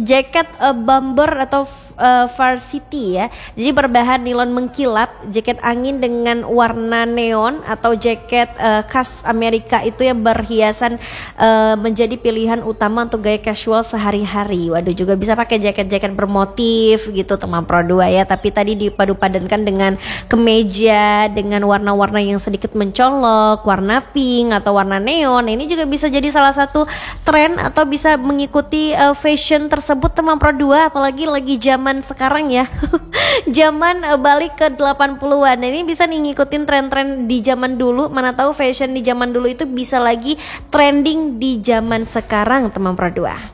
jaket bomber atau varsity ya. Jadi berbahan nilon mengkilap, jaket angin dengan warna neon atau jaket khas Amerika itu yang berhiasan menjadi pilihan utama untuk gaya casual sehari-hari. Waduh, juga bisa pakai jaket-jaket bermotif gitu teman Pro 2 ya, tapi tadi dipadu-padankan dengan kemeja dengan warna-warna yang sedikit mencolok, warna pink atau warna neon. Ini juga bisa jadi salah satu tren atau bisa mengikuti fashion tersebut teman Pro 2, apalagi lagi zaman sekarang ya. Zaman balik ke 80-an. Ini bisa nih ngikutin tren-tren di zaman dulu. Mana tahu fashion di zaman dulu itu bisa lagi trending di zaman sekarang teman Pro 2.